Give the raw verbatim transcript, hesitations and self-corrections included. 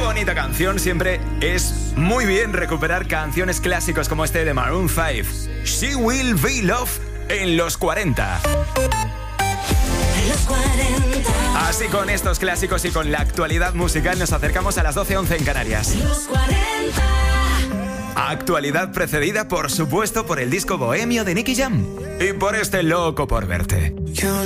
bonita canción. Siempre es muy bien recuperar canciones clásicos como este de Maroon cinco. She Will Be Love en los cuarenta. Los cuarenta. Así, con estos clásicos y con la actualidad musical nos acercamos a las doce once en Canarias. Los cuarenta. Actualidad precedida, por supuesto, por el disco Bohemio de Nicky Jam y por este Loco por Verte.